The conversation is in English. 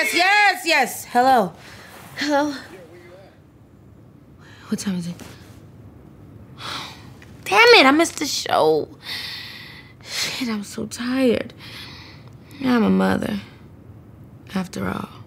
Yes. Hello. What time is it? Damn it, I missed the show. Shit, I'm so tired. I'm a mother, after all.